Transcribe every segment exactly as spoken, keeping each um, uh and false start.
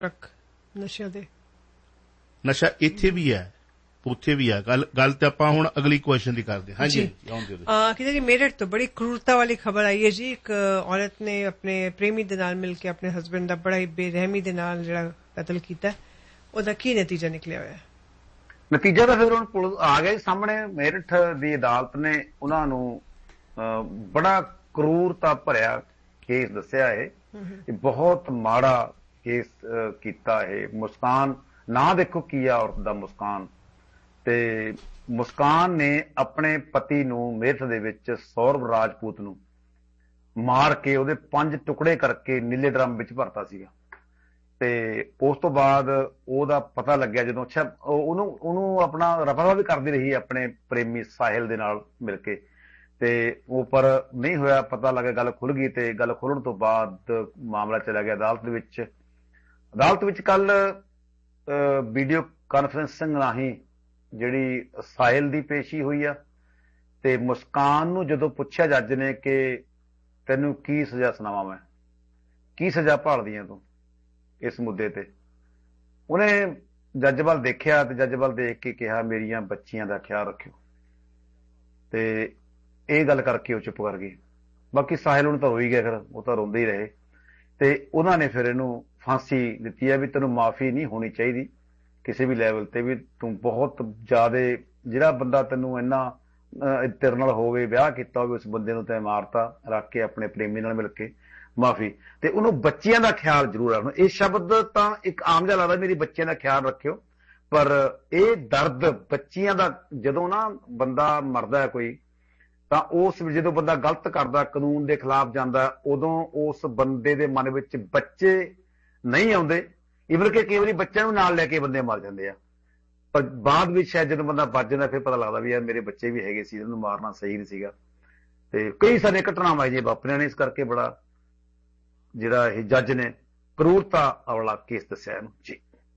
ਨਸ਼ਿਆਂ ਦੇ। ਨਸ਼ਾ ਇੱਥੇ ਵੀ ਹੈ, ਉੱਥੇ ਵੀ ਹੈ। ਗੱਲ ਗੱਲ ਤੇ ਆਪਾਂ ਹੁਣ ਅਗਲੀ ਕੁਐਸਚਨ ਦੀ ਕਰਦੇ ਹਾਂ ਜੀ। ਕਹਿੰਦੇ ਜੀ ਮੇਰਠ ਤੋਂ ਬੜੀ ਕਰੂਰਤਾ ਵਾਲੀ ਖਬਰ ਆਈ ਹੈ ਜੀ। ਇੱਕ ਔਰਤ ਨੇ ਆਪਣੇ ਪ੍ਰੇਮੀ ਦੇ ਨਾਲ ਮਿਲ ਕੇ ਆਪਣੇ ਹਸਬੈਂਡ ਦਾ ਬੜਾ ਹੀ ਬੇਰਹਿਮੀ ਦੇ ਨਾਲ ਜਿਹੜਾ ਕਤਲ ਕੀਤਾ, ਉਹਦਾ ਕੀ ਨਤੀਜਾ ਨਿਕਲਿਆ ਹੋਇਆ? ਨਤੀਜਾ ਤਾਂ ਫਿਰ ਹੁਣ ਪੁਲਿਸ ਆ ਗਿਆ ਸਾਹਮਣੇ। ਮੇਰਠ ਦੀ ਅਦਾਲਤ ਨੇ ਉਹਨਾਂ ਨੂੰ ਬੜਾ ਕਰੂਰਤਾ ਭਰਿਆ ਕੇਸ ਦੱਸਿਆ। ਇਹ ਬਹੁਤ ਮਾੜਾ ਕੇਸ ਕੀਤਾ। ਇਹ ਮੁਸਕਾਨ ਨਾਂ ਦੇਖੋ ਕੀ ਆ ਔਰਤ ਦਾ, ਮੁਸਕਾਨ। ਤੇ ਮੁਸਕਾਨ ਨੇ ਆਪਣੇ ਪਤੀ ਨੂੰ ਮੇਰਠ ਦੇ ਵਿੱਚ ਸੌਰਵ ਰਾਜਪੂਤ ਨੂੰ ਮਾਰ ਕੇ ਉਹਦੇ ਪੰਜ ਟੁਕੜੇ ਕਰਕੇ ਨੀਲੇ ਡਰਮ ਵਿੱਚ ਭਰਤਾ ਸੀਗਾ। ਤੇ ਉਸ ਤੋਂ ਬਾਅਦ ਉਹਦਾ ਪਤਾ ਲੱਗਿਆ ਜਦੋਂ, ਅੱਛਾ ਉਹਨੂੰ ਉਹਨੂੰ ਆਪਣਾ ਰਫਾ ਵੀ ਕਰਦੀ ਰਹੀ ਆਪਣੇ ਪ੍ਰੇਮੀ ਸਾਹਿਲ ਦੇ ਨਾਲ ਮਿਲ ਕੇ, ਤੇ ਉਹ ਪਰ ਨਹੀਂ ਹੋਇਆ। ਪਤਾ ਲੱਗਾ, ਗੱਲ ਖੁੱਲ ਗਈ, ਤੇ ਗੱਲ ਖੁੱਲਣ ਤੋਂ ਬਾਅਦ ਮਾਮਲਾ ਚਲਾ ਗਿਆ ਅਦਾਲਤ ਦੇ ਵਿੱਚ। ਅਦਾਲਤ ਵਿੱਚ ਕੱਲ ਵੀਡੀਓ ਕਾਨਫਰੰਸਿੰਗ ਰਾਹੀਂ ਜਿਹੜੀ ਸਾਹਿਲ ਦੀ ਪੇਸ਼ੀ ਹੋਈ ਆ, ਤੇ ਮੁਸਕਾਨ ਨੂੰ ਜਦੋਂ ਪੁੱਛਿਆ ਜੱਜ ਨੇ ਕਿ ਤੈਨੂੰ ਕੀ ਸਜ਼ਾ ਸੁਣਾਵਾਂ, ਮੈਂ ਕੀ ਸਜ਼ਾ ਭਾਲਦੀ ਆ ਤੂੰ ਇਸ ਮੁੱਦੇ ਤੇ, ਉਹਨੇ ਜੱਜ ਵੱਲ ਦੇਖਿਆ ਤੇ ਜੱਜ ਵੱਲ ਦੇਖ ਕੇ ਕਿਹਾ ਮੇਰੀਆਂ ਬੱਚੀਆਂ ਦਾ ਖਿਆਲ ਰੱਖਿਓ। ਤੇ ਇਹ ਗੱਲ ਕਰਕੇ ਉਹ ਚੁੱਪ ਕਰ ਗਈ। ਬਾਕੀ ਸਾਹਿਲ ਨੂੰ ਤਾਂ ਹੋ ਹੀ ਗਿਆ, ਫਿਰ ਉਹ ਤਾਂ ਰੋਂਦੇ ਹੀ ਰਹੇ। ਤੇ ਉਹਨਾਂ ਨੇ ਫਿਰ ਇਹਨੂੰ ਫਾਂਸੀ ਦਿੱਤੀ ਹੈ ਵੀ ਤੈਨੂੰ ਮਾਫੀ ਨਹੀਂ ਹੋਣੀ ਚਾਹੀਦੀ ਕਿਸੇ ਵੀ ਲੈਵਲ ਤੇ, ਵੀ ਤੂੰ ਬਹੁਤ ਜ਼ਿਆਦਾ, ਜਿਹੜਾ ਬੰਦਾ ਤੈਨੂੰ ਇੰਨਾ ਤੇਰੇ ਨਾਲ ਹੋਵੇ, ਵਿਆਹ ਕੀਤਾ ਹੋਵੇ, ਉਸ ਬੰਦੇ ਨੂੰ ਤੈਂ ਮਾਰਤਾ ਰੱਖ ਕੇ ਆਪਣੇ ਪ੍ਰੇਮੀ ਨਾਲ ਮਿਲ ਕੇ, ਮਾਫੀ। ਤੇ ਉਹਨੂੰ ਬੱਚਿਆਂ ਦਾ ਖਿਆਲ ਜ਼ਰੂਰ ਰੱਖਣਾ। ਇਹ ਸ਼ਬਦ ਤਾਂ ਇੱਕ ਆਮ ਜਿਹਾ ਲੱਗਦਾ, ਮੇਰੀ ਬੱਚਿਆਂ ਦਾ ਖਿਆਲ ਰੱਖਿਓ, ਪਰ ਇਹ ਦਰਦ ਬੱਚਿਆਂ ਦਾ, ਜਦੋਂ ਨਾ ਬੰਦਾ ਮਰਦਾ ਕੋਈ, ਤਾਂ ਉਸ ਜਦੋਂ ਬੰਦਾ ਗਲਤ ਕਰਦਾ, ਕਾਨੂੰਨ ਦੇ ਖਿਲਾਫ ਜਾਂਦਾ, ਉਦੋਂ ਉਸ ਬੰਦੇ ਦੇ ਮਨ ਵਿੱਚ ਬੱਚੇ ਨਹੀਂ ਆਉਂਦੇ। ਇਵਨ ਕਿ ਕਈ ਵਾਰੀ ਬੱਚਿਆਂ ਨੂੰ ਨਾਲ ਲੈ ਕੇ ਬੰਦੇ ਮਰ ਜਾਂਦੇ ਆ, ਪਰ ਬਾਅਦ ਵਿੱਚ ਸ਼ਾਇਦ ਜਦੋਂ ਬੰਦਾ ਬਚ ਜਾਂਦਾ ਫਿਰ ਪਤਾ ਲੱਗਦਾ ਵੀ ਯਾਰ ਮੇਰੇ ਬੱਚੇ ਵੀ ਹੈਗੇ ਸੀ, ਇਹਨੂੰ ਮਾਰਨਾ ਸਹੀ ਨਹੀਂ ਸੀਗਾ। ਤੇ ਕਈ ਸਾਰੀਆਂ ਘਟਨਾਵਾਂ ਜੀ ਵਾਪਰੀਆਂ ਨੇ, ਇਸ ਕਰਕੇ ਬੜਾ ਜਿਹੜਾ ਇਹ ਜੱਜ ਨੇ ਕਰੂਰਤਾ ਵਾਲਾ ਕੇਸ ਦੱਸਿਆ ਇਹਨੂੰ ਜੀ।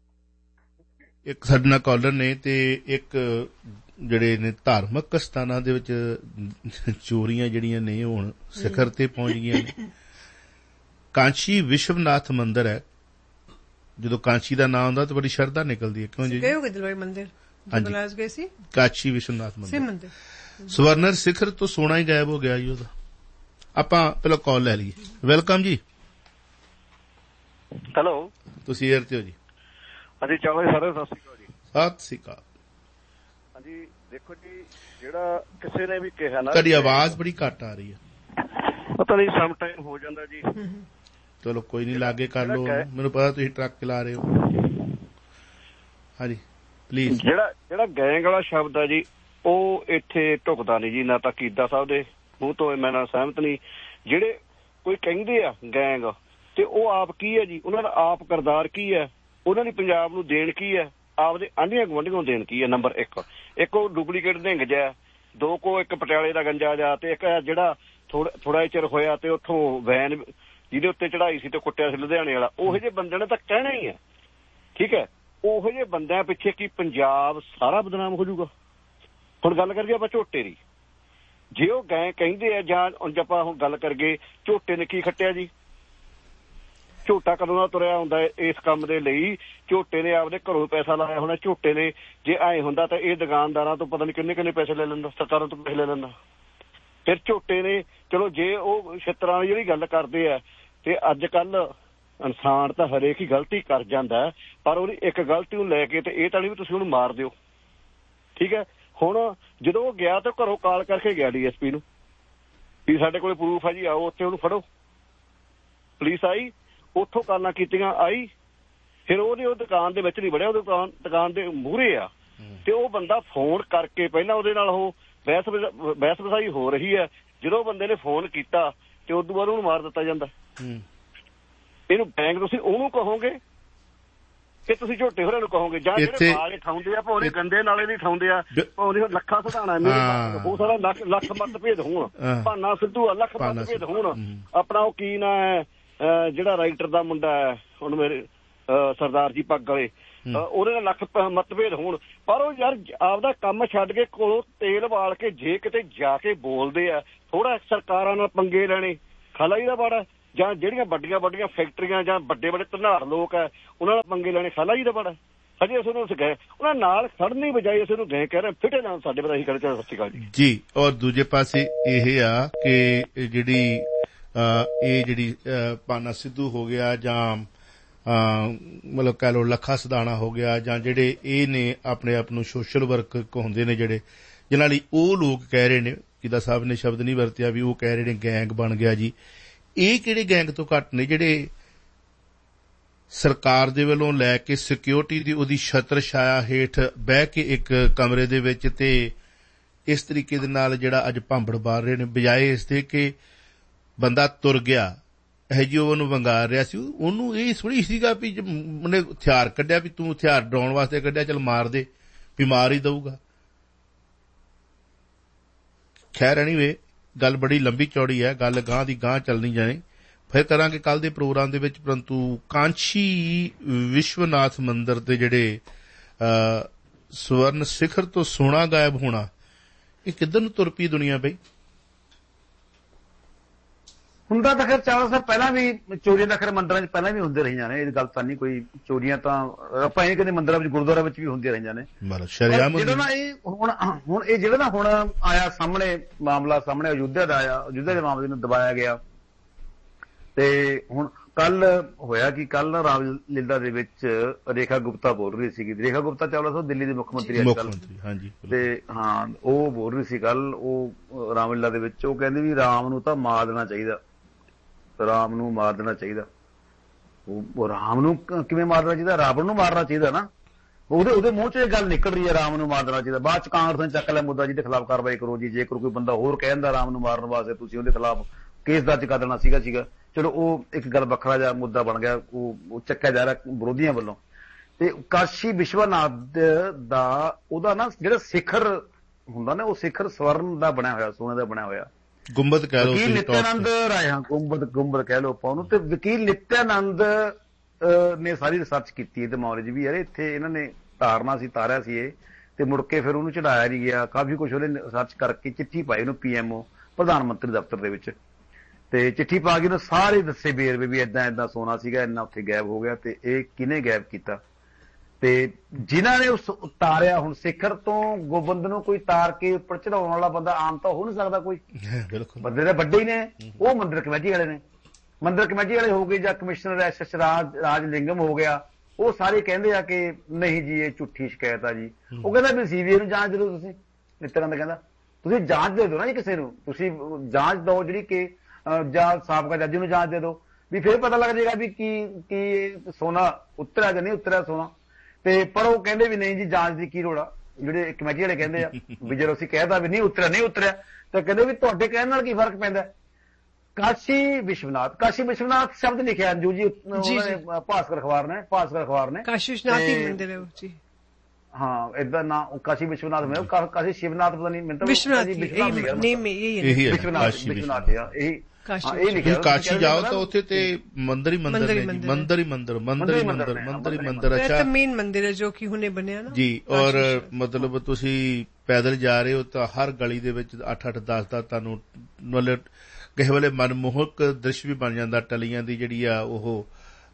ਇੱਕ ਸਾਡੇ ਨਾਲ ਕਾਲਰ ਨੇ, ਤੇ ਇੱਕ ਜਿਹੜੇ ਨੇ ਧਾਰਮਿਕ ਸਥਾਨਾਂ ਦੇ ਵਿੱਚ ਚੋਰੀਆਂ ਜਿਹੜੀਆਂ ਨੇ ਹੁਣ ਸਿਖਰ ਤੇ ਪਹੁੰਚ ਗਈਆਂ ਨੇ। ਕਾਂਚੀ ਵਿਸ਼ਵਨਾਥ ਮੰਦਿਰ ਹੈ, ਜਦੋਂ ਕਾਂਚੀ ਦਾ ਨਾਂ ਆਉਂਦਾ ਤਾਂ ਬੜੀ ਸ਼ਰਧਾ ਨਿਕਲਦੀ ਹੈ। ਕਿਉਂ ਜੀ? ਗਏ ਹੋਗੇ ਦਿਲਵਾਈ ਮੰਦਿਰ? ਹਾਂਜੀ ਗਏ ਸੀ। ਕਾਂਚੀ ਵਿਸ਼ਵਨਾਥ ਮੰਦਿਰ ਸਵਰਨਰ ਸਿਖਰ ਤੋਂ ਸੋਨਾ ਹੀ ਗਾਇਬ ਹੋ ਗਿਆ ਜੀ ਉਹਦਾ। ਆਪਾਂ ਪਹਿਲਾਂ ਕਾਲ ਲੈ ਲਈਏ। ਵੈਲਕਮ ਜੀ। ਹੈਲੋ, ਤੁਸੀਂ ਏਅਰ ਤੇ ਹੋ ਜੀ? ਹਾਂਜੀ ਚਲੋ ਜੀ, ਸਾਰੇ ਸਤਿ ਸ਼੍ਰੀ ਅਕਾਲ ਜੀ। ਸਤਿ ਸ਼੍ਰੀ ਅਕਾਲ। ਹਾਂਜੀ ਦੇਖੋ ਜੀ, ਜਿਹੜਾ ਕਿਸੇ ਨੇ ਵੀ ਕਿਹਾ ਨਾ, ਤੁਹਾਡੀ ਆਵਾਜ਼ ਬੜੀ ਘੱਟ ਆ ਰਹੀ ਹੈ। ਪਤਾ ਨਹੀਂ ਸਮ ਟਾਈਮ ਹੋ ਜਾਂਦਾ ਜੀ। ਚਲੋ ਕੋਈ ਨਹੀਂ, ਲਾਗੇ ਕਰ ਲਓ, ਮੈਨੂੰ ਪਤਾ ਤੁਸੀਂ ਟਰੱਕ ਚਲਾ ਰਹੇ ਹੋ। ਹਾਂਜੀ ਪਲੀਜ਼। ਜਿਹੜਾ ਜਿਹੜਾ ਗੈਂਗ ਵਾਲਾ ਸ਼ਬਦ ਆ ਜੀ, ਉਹ ਇੱਥੇ ਢੁਕਦਾ ਨਹੀਂ ਜੀ, ਨਾ ਤਾਂ ਕੀਦਾ ਸਾਹਿਬ ਦੇ ਮੂੰਹ ਤੋਂ ਮੈਂ ਨਾਲ ਸਹਿਮਤ ਨਹੀਂ। ਜਿਹੜੇ ਕੋਈ ਕਹਿੰਦੇ ਆ ਗੈਂਗ, ਤੇ ਉਹ ਆਪ ਕੀ ਹੈ ਜੀ, ਉਹਨਾਂ ਦਾ ਆਪ ਕਿਰਦਾਰ ਕੀ ਹੈ, ਉਹਨਾਂ ਦੀ ਪੰਜਾਬ ਨੂੰ ਦੇਣ ਕੀ ਹੈ, ਆਪਦੇ ਆਂਢੀਆਂ ਗੁਆਂਢੀਆਂ ਨੂੰ ਦੇਣ ਕੀ ਹੈ। ਨੰਬਰ ਇੱਕ ਇੱਕ ਉਹ ਡੁਪਲੀਕੇਟ ਨਿਹੰਗ ਜਿਹਾ, ਦੋ ਕੋ ਇੱਕ ਪਟਿਆਲੇ ਦਾ ਗੰਜਾ ਜਾ, ਤੇ ਇੱਕ ਜਿਹੜਾ ਥੋੜਾ ਥੋੜਾ ਚਿਰ ਹੋਇਆ ਤੇ ਉੱਥੋਂ ਵੈਨ ਜਿਹਦੇ ਉੱਤੇ ਚੜਾਈ ਸੀ ਤੇ ਕੁੱਟਿਆ ਸੀ ਲੁਧਿਆਣੇ ਵਾਲਾ। ਉਹੋ ਜਿਹੇ ਬੰਦੇ ਨੇ ਤਾਂ ਕਹਿਣਾ ਹੀ ਹੈ, ਠੀਕ ਹੈ। ਉਹੋ ਜਿਹੇ ਬੰਦਿਆਂ ਪਿੱਛੇ ਕੀ ਪੰਜਾਬ ਸਾਰਾ ਬਦਨਾਮ ਹੋ ਜਾਊਗਾ? ਹੁਣ ਗੱਲ ਕਰੀਏ ਆਪਾਂ ਝੋਟੇ ਦੀ, ਜੇ ਉਹ ਗਏ ਕਹਿੰਦੇ ਆ, ਜਾਂ ਆਪਾਂ ਹੁਣ ਗੱਲ ਕਰੀਏ ਝੋਟੇ ਨੇ ਕੀ ਖੱਟਿਆ ਜੀ? ਝੋਟਾ ਕਦੋਂ ਦਾ ਤੁਰਿਆ ਹੁੰਦਾ ਇਸ ਕੰਮ ਦੇ ਲਈ? ਝੋਟੇ ਨੇ ਆਪਦੇ ਘਰੋਂ ਪੈਸਾ ਲਾਇਆ ਹੋਣਾ। ਝੋਟੇ ਨੇ ਜੇ ਐਂ ਹੁੰਦਾ ਤਾਂ ਇਹ ਦੁਕਾਨਦਾਰਾਂ ਤੋਂ ਪਤਾ ਨੀ ਕਿੰਨੇ ਕਿੰਨੇ ਪੈਸੇ ਲੈ ਲੈਂਦਾ, ਸਰਕਾਰਾਂ ਤੋਂ ਪੈਸੇ ਲੈ ਲੈਂਦਾ। ਫਿਰ ਝੋਟੇ ਨੇ, ਚਲੋ ਜੇ ਉਹ ਛਿੱਤਰਾਂ ਦੀ ਜਿਹੜੀ ਗੱਲ ਕਰਦੇ ਆ, ਤੇ ਅੱਜ ਕੱਲ ਇਨਸਾਨ ਤਾਂ ਹਰੇਕ ਹੀ ਗਲਤੀ ਕਰ ਜਾਂਦਾ, ਪਰ ਉਹਦੀ ਇੱਕ ਗਲਤੀ ਨੂੰ ਲੈ ਕੇ ਤੇ ਇਹ ਤਾਂ ਨਹੀਂ ਵੀ ਤੁਸੀਂ ਉਹਨੂੰ ਮਾਰ ਦਿਓ, ਠੀਕ ਹੈ। ਹੁਣ ਜਦੋਂ ਉਹ ਗਿਆ ਤਾਂ ਘਰੋਂ ਕਾਲ ਕਰਕੇ ਗਿਆ ਡੀ ਐਸ ਪੀ ਨੂੰ ਵੀ ਸਾਡੇ ਕੋਲ ਪ੍ਰੂਫ ਆ ਜੀ, ਆਓ ਉੱਥੇ ਉਹਨੂੰ ਫੜੋ। ਪੁਲਿਸ ਆਈ, ਉੱਥੋਂ ਕਾਲਾਂ ਕੀਤੀਆਂ, ਆਈ, ਫਿਰ ਉਹਨੇ ਉਹ ਦੁਕਾਨ ਦੇ ਵਿੱਚ ਨਹੀਂ ਵੜਿਆ, ਉਹ ਦੁਕਾਨ ਦੁਕਾਨ ਦੇ ਮੂਹਰੇ ਆ, ਤੇ ਉਹ ਬੰਦਾ ਫੋਨ ਕਰਕੇ ਪਹਿਲਾਂ ਉਹਦੇ ਨਾਲ ਉਹ ਬਹਿਸ ਬਹਿਸ ਵਸਾਈ ਹੋ ਰਹੀ ਹੈ। ਜਦੋਂ ਬੰਦੇ ਨੇ ਫੋਨ ਕੀਤਾ ਤੇ ਉਦੋਂ ਬਾਅਦ ਉਹਨੂੰ ਮਾਰ ਦਿੱਤਾ ਜਾਂਦਾ। ਇਹਨੂੰ ਬੈਂਕ ਤੁਸੀਂ ਉਹਨੂੰ ਕਹੋਗੇ ਕਿ ਤੁਸੀਂ ਝੋਟੇ ਹੋਰਾਂ ਨੂੰ ਕਹੋਗੇ? ਜਾਂ ਜਿਹੜੇ ਬਾਗ ਠਾਉਂਦੇ ਆ, ਭਾਵੇਂ ਗੰਦੇ ਨਾਲੇ ਦੀ ਠਾਉਂਦੇ ਆ, ਭਾਵੇਂ ਲੱਖਾਂ ਸਧਾਣਾ ਮੇਰੇ ਹੋ ਸਕਦਾ ਲੱਖ ਲੱਖ ਮਤਭੇਦ ਹੋਣ, ਭਾਨਾ ਸਿੱਧੂ ਆ ਲੱਖ ਮਤਭੇਦ ਹੋਣ, ਆਪਣਾ ਉਹ ਕੀ ਨਾਂ ਹੈ ਜਿਹੜਾ ਰਾਈਟਰ ਦਾ ਮੁੰਡਾ ਹੈ ਹੁਣ ਮੇਰੇ ਸਰਦਾਰ ਜੀ ਪੱਗ ਵਾਲੇ, ਉਹਦੇ ਨਾਲ ਲੱਖ ਮਤਭੇਦ ਹੋਣ, ਪਰ ਉਹ ਯਾਰ ਆਪਦਾ ਕੰਮ ਛੱਡ ਕੇ ਕੋਲੋਂ ਤੇਲ ਬਾਲ ਕੇ ਜੇ ਕਿਤੇ ਜਾ ਕੇ ਬੋਲਦੇ ਆ, ਥੋੜਾ ਸਰਕਾਰਾਂ ਨਾਲ ਪੰਗੇ ਲੈਣੇ, ਖਾਲਾ ਜੀ ਦਾ ਬਾੜਾ ਜਾਂ ਜਿਹੜੀਆਂ ਵੱਡੀਆਂ ਵੱਡੀਆਂ ਫੈਕਟਰੀਆਂ ਜਾਂ ਵੱਡੇ ਵੱਡੇ ਧਨਾੜ ਲੋਕ ਹੈ ਉਹਨਾਂ ਨਾਲ ਪੰਗੇ ਲੈਣੇ ਖਾਲਾ ਜੀ ਦਾ ਬੜਾ ਹਜੇ ਅਸੀਂ ਉਹਨੂੰ ਗਏ ਉਹਨਾਂ ਨਾਲ ਖੜਨ ਦੀ ਬਜਾਏ ਅਸੀਂ ਉਹਨੂੰ ਗਏ ਕਹਿ ਰਹੇ ਫਿਟੇ ਨਾਲ ਸਾਡੇ ਪਤਾ ਹੀ ਕਰਦੇ। ਸਤਿ ਸ਼੍ਰੀ ਅਕਾਲ ਜੀ। ਜੀ ਔਰ ਦੂਜੇ ਪਾਸੇ ਇਹ ਆ ਕਿ ਜਿਹੜੀ ਇਹ ਜਿਹੜੀ ਪਾਨਾ ਸਿੱਧੂ ਹੋ ਗਿਆ ਜਾਂ ਮਤਲਬ ਕਹਿ ਲਓ ਲੱਖਾ ਸਦਾਣਾ ਹੋ ਗਿਆ ਜਾਂ ਜਿਹੜੇ ਇਹ ਨੇ ਆਪਣੇ ਆਪ ਨੂੰ ਸੋਸ਼ਲ ਵਰਕ ਕਹਾਉਂਦੇ ਨੇ ਜਿਹੜੇ ਜਿਨ੍ਹਾਂ ਲਈ ਉਹ ਲੋਕ ਕਹਿ ਰਹੇ ਨੇ ਕਿਦਾ ਸਾਹਿਬ ਨੇ ਸ਼ਬਦ ਨਹੀਂ ਵਰਤਿਆ ਵੀ ਉਹ ਕਹਿ ਰਹੇ ਨੇ ਗੈਂਗ ਬਣ ਗਿਆ ਜੀ। ਇਹ ਕਿਹੜੇ ਗੈਂਗ ਤੋਂ ਘੱਟ ਨੇ ਜਿਹੜੇ ਸਰਕਾਰ ਦੇ ਵੱਲੋਂ ਲੈ ਕੇ ਸਿਕਿਉਰਿਟੀ ਦੀ ਉਹਦੀ ਛਤਰ ਛਾਇਆ ਹੇਠ ਬਹਿ ਕੇ ਇੱਕ ਕਮਰੇ ਦੇ ਵਿੱਚ ਤੇ ਇਸ ਤਰੀਕੇ ਦੇ ਨਾਲ ਜਿਹੜਾ ਅੱਜ ਭਾਂਬੜ ਬਾਰ ਰਹੇ ਨੇ ਬਜਾਏ ਇਸ ਦੇ ਕਿ ਬੰਦਾ ਤੁਰ ਗਿਆ ਇਹ ਜੀ ਉਹਨੂੰ ਵੰਗਾਰ ਰਿਹਾ ਸੀ ਉਹਨੂੰ ਇਹ ਥੋੜ੍ਹੀ ਸੀਗਾ ਵੀ ਉਹਨੇ ਹਥਿਆਰ ਕੱਢਿਆ ਵੀ ਤੂੰ ਹਥਿਆਰ ਡਰਾਉਣ ਵਾਸਤੇ ਕੱਢਿਆ ਚੱਲ ਮਾਰ ਦੇ ਵੀ ਮਾਰ ਹੀ ਦਊਗਾ। ਖੈਰ ਐਨੀਵੇ ਗੱਲ ਬੜੀ ਲੰਬੀ ਚੌੜੀ ਹੈ ਗੱਲ ਗਾਂਹ ਦੀ ਗਾਂਹ ਚੱਲਣੀ ਜਾਣੀ ਫਿਰ ਕਰਾਂਗੇ ਕੱਲ੍ਹ ਦੇ ਪ੍ਰੋਗਰਾਮ ਦੇ ਵਿੱਚ ਪਰੰਤੂ ਕਾਂਸ਼ੀ ਵਿਸ਼ਵਨਾਥ ਮੰਦਿਰ ਦੇ ਜਿਹੜੇ ਸਵਰਨ ਸਿਖਰ ਤੋਂ ਸੋਨਾ ਗਾਇਬ ਹੋਣਾ ਇਹ ਕਿੱਧਰ ਨੂੰ ਤੁਰ ਪਈ ਦੁਨੀਆ ਬਈ। ਹੁੰਦਾ ਤਾਂ ਖੈਰ ਚਾਵਲਾ ਸਾਹਿਬ ਪਹਿਲਾਂ ਵੀ ਚੋਰੀਆਂ ਤਾਂ ਖੈਰ ਮੰਦਰਾਂ 'ਚ ਪਹਿਲਾਂ ਵੀ ਹੁੰਦੇ ਰਹੀਆਂ ਨੇ ਇਹ ਗੱਲ ਤਾਂ ਨਹੀਂ ਕੋਈ ਚੋਰੀਆਂ ਤਾਂ ਆਪਾਂ ਇਹ ਕਹਿੰਦੇ ਮੰਦਰਾਂ ਵਿੱਚ ਗੁਰਦੁਆਰਾ ਵਿੱਚ ਵੀ ਹੁੰਦੀਆਂ ਰਹੀਆਂ ਨੇ ਜਿਹੜਾ ਨਾ ਇਹ ਹੁਣ ਹੁਣ ਇਹ ਜਿਹੜਾ ਨਾ ਹੁਣ ਆਇਆ ਸਾਹਮਣੇ ਮਾਮਲਾ ਸਾਹਮਣੇ ਅਯੁੱਧਿਆ ਦਾ ਆਇਆ ਅਯੁੱਧਿਆ ਦੇ ਮਾਮਲੇ ਨੂੰ ਦਬਾਇਆ ਗਿਆ ਤੇ ਹੁਣ ਕੱਲ ਹੋਇਆ ਕਿ ਕੱਲ ਰਾਮ ਲੀਲਾ ਦੇ ਵਿੱਚ ਰੇਖਾ ਗੁਪਤਾ ਬੋਲ ਰਹੀ ਸੀਗੀ ਰੇਖਾ ਗੁਪਤਾ ਚਾਵਲਾ ਸਾਹਿਬ ਦਿੱਲੀ ਦੇ ਮੁੱਖ ਮੰਤਰੀ ਅੱਜ ਕੱਲ ਤੇ ਹਾਂ ਉਹ ਬੋਲ ਰਹੀ ਸੀ ਕੱਲ ਉਹ ਰਾਮ ਲੀਲਾ ਦੇ ਵਿੱਚ ਉਹ ਕਹਿੰਦੀ ਵੀ ਰਾਮ ਨੂੰ ਤਾਂ ਮਾਰ ਦੇਣਾ ਚਾਹੀਦਾ ਰਾਮ ਨੂੰ ਮਾਰ ਦੇਣਾ ਚਾਹੀਦਾ ਉਹ ਰਾਮ ਨੂੰ ਕਿਵੇਂ ਮਾਰਨਾ ਚਾਹੀਦਾ ਰਾਵਣ ਨੂੰ ਮਾਰਨਾ ਚਾਹੀਦਾ ਨਾ ਉਹਦੇ ਉਹਦੇ ਮੂੰਹ ਚ ਇਹ ਗੱਲ ਨਿਕਲ ਰਹੀ ਹੈ ਰਾਮ ਨੂੰ ਮਾਰ ਦੇਣਾ ਚਾਹੀਦਾ ਬਾਅਦ ਚ ਕਾਂਗਰਸ ਨੇ ਚੱਕ ਲਿਆ ਮੁੱਦਾ ਜਿਹਦੇ ਖਿਲਾਫ ਕਾਰਵਾਈ ਕਰੋ ਜੀ ਜੇਕਰ ਕੋਈ ਬੰਦਾ ਹੋਰ ਕਹਿੰਦਾ ਰਾਮ ਨੂੰ ਮਾਰਨ ਵਾਸਤੇ ਤੁਸੀਂ ਉਹਦੇ ਖਿਲਾਫ ਕੇਸ ਦਰਜ ਕਰ ਦੇਣਾ ਸੀਗਾ ਸੀਗਾ ਚਲੋ ਉਹ ਇੱਕ ਗੱਲ ਵੱਖਰਾ ਜਿਹਾ ਮੁੱਦਾ ਬਣ ਗਿਆ ਉਹ ਚੱਕਿਆ ਜਾ ਰਿਹਾ ਵਿਰੋਧੀਆਂ ਵੱਲੋਂ ਤੇ ਕਾਸ਼ੀ ਵਿਸ਼ਵਨਾਥ ਦਾ ਉਹਦਾ ਨਾ ਜਿਹੜਾ ਸਿਖਰ ਹੁੰਦਾ ਨਾ ਉਹ ਸਿਖਰ ਸਵਰਨ ਦਾ ਬਣਿਆ ਹੋਇਆ ਸੋਨੇ ਦਾ ਬਣਿਆ ਹੋਇਆ ਗੁੰਬਦ ਕਹਿ ਲਓ ਵਕੀਲ ਨਿਤਿਆਨੰਦ ਰਾਏ ਹਾਂ ਗੁੰਬਦ ਗੁੰਬਦ ਕਹਿ ਲਓ ਆਪਾਂ ਉਹਨੂੰ ਤੇ ਵਕੀਲ ਨਿਤਿਆਨੰਦ ਨੇ ਸਾਰੀ ਰਿਸਰਚ ਕੀਤੀ ਇਹਦੇ ਮਾਮਲੇ 'ਚ ਵੀ ਯਾਰ ਇੱਥੇ ਇਹਨਾਂ ਨੇ ਤਾਰਨਾ ਸੀ ਤਾਰਿਆ ਸੀ ਇਹ ਤੇ ਮੁੜ ਕੇ ਫਿਰ ਉਹਨੂੰ ਚੜਾਇਆ ਨਹੀਂ ਗਿਆ ਕਾਫੀ ਕੁਛ ਉਹਨੇ ਰਿਸਰਚ ਕਰਕੇ ਚਿੱਠੀ ਪਾਈ ਉਹਨੂੰ ਪੀਐਮਓ ਪ੍ਰਧਾਨ ਮੰਤਰੀ ਦਫ਼ਤਰ ਦੇ ਵਿੱਚ ਤੇ ਚਿੱਠੀ ਪਾ ਕੇ ਉਹਨੇ ਸਾਰੇ ਦੱਸੇ ਵੇਰਵੇ ਵੀ ਏਦਾਂ ਏਦਾਂ ਸੋਨਾ ਸੀਗਾ ਇੰਨਾ ਉੱਥੇ ਗਾਇਬ ਹੋ ਗਿਆ ਤੇ ਇਹ ਕਿਹਨੇ ਗਾਇਬ ਕੀਤਾ ਤੇ ਜਿਨ੍ਹਾਂ ਨੇ ਉਸ ਉਤਾਰਿਆ ਹੁਣ ਸਿਖਰ ਤੋਂ ਗੋਬਿੰਦ ਨੂੰ ਕੋਈ ਤਾਰ ਕੇ ਉੱਪਰ ਚੜਾਉਣ ਵਾਲਾ ਬੰਦਾ ਆਮ ਤਾਂ ਹੋ ਨਹੀਂ ਸਕਦਾ ਕੋਈ ਬੰਦੇ ਤਾਂ ਵੱਡੇ ਹੀ ਨੇ ਉਹ ਮੰਦਿਰ ਕਮੇਟੀ ਵਾਲੇ ਨੇ ਮੰਦਿਰ ਕਮੇਟੀ ਵਾਲੇ ਹੋ ਗਏ ਜਾਂ ਕਮਿਸ਼ਨਰ ਐਸ ਐਸ ਰਾਜ ਰਾਜ ਲਿੰਗਮ ਹੋ ਗਿਆ ਉਹ ਸਾਰੇ ਕਹਿੰਦੇ ਆ ਕਿ ਨਹੀਂ ਜੀ ਇਹ ਝੂਠੀ ਸ਼ਿਕਾਇਤ ਆ ਜੀ ਉਹ ਕਹਿੰਦਾ ਵੀ ਸੀਬੀਆਈ ਨੂੰ ਜਾਂਚ ਦਿਓ ਤੁਸੀਂ ਨਿਤਿਆਨੰਦ ਕਹਿੰਦਾ ਤੁਸੀਂ ਜਾਂਚ ਦੇ ਦਿਓ ਨਾ ਜੀ ਕਿਸੇ ਨੂੰ ਤੁਸੀਂ ਜਾਂਚ ਦਿਓ ਜਿਹੜੀ ਕਿ ਜਾਂ ਸਾਬਕਾ ਜੱਜ ਨੂੰ ਜਾਂਚ ਦੇ ਦਿਓ ਵੀ ਫਿਰ ਪਤਾ ਲੱਗ ਜਾਏਗਾ ਵੀ ਕੀ ਕੀ ਸੋਨਾ ਉਤਰਿਆ ਜਾਂ ਨਹੀਂ ਉਤਰਿਆ ਸੋਨਾ ਤੇ ਪਰ ਉਹ ਕਹਿੰਦੇ ਵੀ ਨਹੀਂ ਜੀ ਜਾਂਚ ਦੀ ਕੀ ਲੋੜ ਆ ਜਿਹੜੇ ਕਮੇਟੀ ਵਾਲੇ ਕਹਿੰਦੇ ਆ ਵੀ ਜਦੋਂ ਅਸੀਂ ਕਹਿਦਾ ਵੀ ਨਹੀਂ ਉਤਰਿਆ ਨਹੀਂ ਉਤਰਿਆ ਤਾਂ ਕਹਿੰਦੇ ਵੀ ਤੁਹਾਡੇ ਕਹਿਣ ਨਾਲ ਕੀ ਫਰਕ ਪੈਂਦਾ ਕਾਸ਼ੀ ਵਿਸ਼ਵਨਾਥ ਕਾਸ਼ੀ ਵਿਸ਼ਵਨਾਥ ਸ਼ਬਦ ਲਿਖਿਆ ਅੰਜੂ ਜੀ ਭਾਸਕਰ ਅਖਬਾਰ ਨੇ ਭਾਸਕਰ ਅਖਬਾਰ ਨੇ ਕਾਸ਼ੀ ਵਿਸ਼ਵਨਾਥ ਹੀ ਮੰਦਿਰ ਹੈ ਜੀ ਹਾਂ ਏਦਾਂ ਨਾ ਕਾਸ਼ੀ ਵਿਸ਼ਵਨਾਥ ਮੈਂ ਕਾਸ਼ੀ ਸ਼ਿਵਨਾਥ ਪਤਾ ਨਹੀਂ ਮੈਨੂੰ ਵਿਸ਼ਵਨਾਥ ਨੇਮ ਇਹੀ ਹੈ ਵਿਸ਼ਵਨਾਥ ਵਿਸ਼ਵਨਾਥ ਆ ਇਹ ਕਾਸ਼ੀ ਜਾਓ ਤਾਂ ਉੱਥੇ ਤੇ ਮੰਦਰ ਹੀ ਮੰਦਰ ਨੇ ਮੰਦਰ ਹੀ ਮੰਦਰ ਮੰਦਰ ਹੀ ਮੰਦਰ ਮੰਦਰ ਹੀ ਮੰਦਰ ਅੱਛਾ ਮੇਨ ਮੰਦਿਰ ਹੈ ਜੋ ਕਿ ਹੁਣੇ ਬਣਿਆ ਨਾ ਜੀ ਔਰ ਮਤਲਬ ਤੁਸੀਂ ਪੈਦਲ ਜਾ ਰਹੇ ਹੋ ਤਾਂ ਹਰ ਗਲੀ ਦੇ ਵਿੱਚ ਅੱਠ ਅੱਠ ਦਸ ਦਸ ਤੁਹਾਨੂੰ ਮਤਲਬ ਕਿਸੇ ਵੇਲੇ ਮਨਮੋਹਕ ਦ੍ਰਿਸ਼ ਵੀ ਬਣ ਜਾਂਦਾ ਟਲੀਆਂ ਦੀ ਜਿਹੜੀ ਆ ਉਹ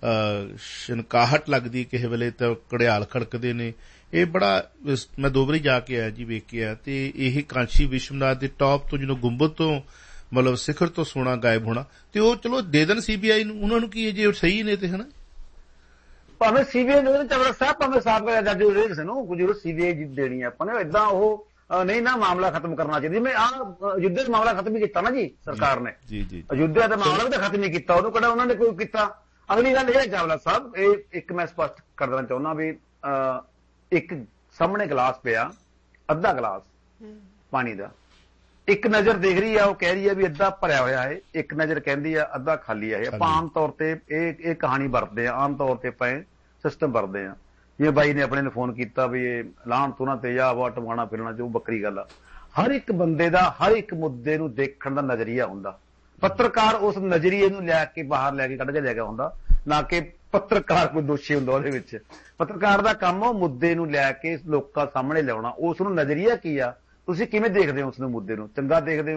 ਸ਼ਨਕਾਹਟ ਲੱਗਦੀ ਕਿਸੇ ਵੇਲੇ ਤਾਂ ਘੜਿਆਲ ਖੜਕਦੇ ਨੇ ਇਹ ਬੜਾ ਮੈਂ ਦੋ ਵਾਰੀ ਜਾ ਕੇ ਆਇਆ ਜੀ ਵੇਖ ਕੇ ਆਇਆ ਤੇ ਇਹ ਕਾਸ਼ੀ ਵਿਸ਼ਵਨਾਥ ਦੇ ਟੌਪ ਤੋਂ ਜਦੋਂ ਗੁੰਬਦ ਤੋਂ ਮਤਲਬ ਸਿਖਰ ਤੋਂ ਸੋਨਾ ਗਾਇਬ ਹੋਣਾ ਤੇ ਉਹ ਚਲੋ ਦੇ ਦੇਣ ਸੀਬੀਆਈ ਨੂੰ ਉਹਨਾਂ ਨੂੰ ਕੀ ਜੇ ਸਹੀ ਨੇ ਤੇ ਹਨਾ ਭਾਵੇਂ ਸੀਬੀਆਈ ਨੂੰ ਚਾਵਲਾ ਸਾਹਿਬ ਭਾਵੇਂ ਸਾਬਕਾ ਜੱਜ ਰਹੇ ਕਿਸੇ ਨੂੰ ਕੁਝ ਸੀਬੀਆਈ ਦੇਣੀ ਆਪਾਂ ਨੇ ਏਦਾਂ ਉਹ ਨਹੀਂ ਨਾ ਮਾਮਲਾ ਖਤਮ ਕਰਨਾ ਚਾਹੀਦਾ ਮੈਂ ਆਹ ਅਯੁੱਧਿਆ ਦਾ ਮਾਮਲਾ ਖਤਮ ਹੀ ਕੀਤਾ ਨਾ ਜੀ ਸਰਕਾਰ ਨੇ ਜੀ ਜੀ ਅਯੁੱਧਿਆ ਦਾ ਮਾਮਲਾ ਵੀ ਤਾਂ ਖਤਮ ਹੀ ਕੀਤਾ ਉਹਨੂੰ ਕਿਹੜਾ ਉਹਨਾਂ ਨੇ ਕੋਈ ਕੀਤਾ ਅਗਲੀ ਗੱਲ ਇਹ ਹੈ ਚਾਵਲਾ ਸਾਹਿਬ ਇਹ ਇੱਕ ਮੈਂ ਸਪਸ਼ਟ ਕਰ ਦੇਣਾ ਚਾਹੁੰਦਾ ਵੀ ਇੱਕ ਸਾਹਮਣੇ ਗਲਾਸ ਪਿਆ ਅੱਧਾ ਗਲਾਸ ਪਾਣੀ ਦਾ ਇੱਕ ਨਜ਼ਰ ਦੇਖ ਰਹੀ ਆ ਉਹ ਕਹਿ ਰਹੀ ਆ ਵੀ ਅੱਧਾ ਭਰਿਆ ਹੋਇਆ ਹੈ ਇੱਕ ਨਜ਼ਰ ਕਹਿੰਦੀ ਆ ਅੱਧਾ ਖਾਲੀ ਆ ਆਪਾਂ ਆਮ ਤੌਰ ਤੇ ਇਹ ਇਹ ਕਹਾਣੀ ਵਰਤਦੇ ਆ ਆਮ ਤੌਰ ਤੇ ਆਪਾਂ ਇਹ ਸਿਸਟਮ ਵਰਤਦੇ ਆ ਜਿਵੇਂ ਬਾਈ ਨੇ ਆਪਣੇ ਨੂੰ ਫੋਨ ਕੀਤਾ ਵੀ ਇਹ ਲਾਹਣ ਤੋਂ ਨਾ ਤੇ ਜਾਂ ਵਾ ਟਮਾਣਾ ਫਿਰਨਾ ਜੋ ਵੱਖਰੀ ਗੱਲ ਆ ਹਰ ਇੱਕ ਬੰਦੇ ਦਾ ਹਰ ਇੱਕ ਮੁੱਦੇ ਨੂੰ ਦੇਖਣ ਦਾ ਨਜ਼ਰੀਆ ਹੁੰਦਾ ਪੱਤਰਕਾਰ ਉਸ ਨਜ਼ਰੀਏ ਨੂੰ ਲੈ ਕੇ ਬਾਹਰ ਲੈ ਕੇ ਕੱਢ ਕੇ ਲੈ ਗਿਆ ਹੁੰਦਾ ਨਾ ਕਿ ਪੱਤਰਕਾਰ ਕੋਈ ਦੋਸ਼ੀ ਹੁੰਦਾ ਉਹਦੇ ਵਿੱਚ ਪੱਤਰਕਾਰ ਦਾ ਕੰਮ ਉਹ ਮੁੱਦੇ ਨੂੰ ਲੈ ਕੇ ਲੋਕਾਂ ਸਾਹਮਣੇ ਲਿਆਉਣਾ ਉਸ ਨੂੰ ਨਜ਼ਰੀਆ ਕੀ ਆ ਤੁਸੀਂ ਕਿਵੇਂ ਦੇਖਦੇ ਹੋ ਉਸ ਨੂੰ ਮੁੱਦੇ ਨੂੰ ਚੰਗਾ ਦੇਖਦੇ ਹੋ